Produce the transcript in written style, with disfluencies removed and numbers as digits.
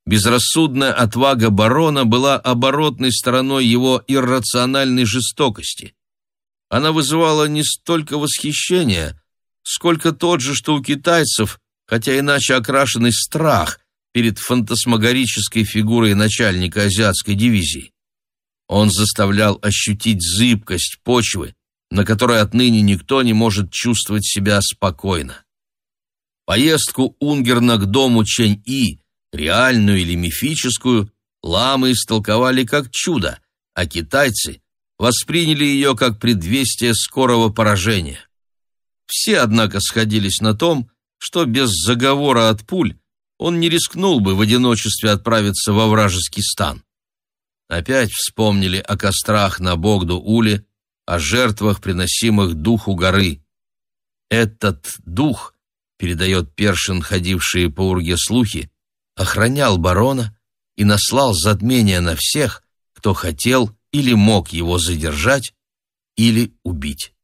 Безрассудная отвага барона была оборотной стороной его иррациональной жестокости. Она вызывала не столько восхищение, сколько тот же, что у китайцев, хотя иначе окрашенный страх перед фантасмагорической фигурой начальника азиатской дивизии. Он заставлял ощутить зыбкость почвы, на которой отныне никто не может чувствовать себя спокойно. Поездку Унгерна к дому Чэнь-И, реальную или мифическую, ламы истолковали как чудо, а китайцы восприняли ее как предвестие скорого поражения. Все, однако, сходились на том, что без заговора от пуль он не рискнул бы в одиночестве отправиться во вражеский стан. Опять вспомнили о кострах на Богду-Уле, о жертвах, приносимых духу горы. Этот дух, передает Першин, ходившие по Урге слухи, охранял барона и наслал затмение на всех, кто хотел или мог его задержать или убить.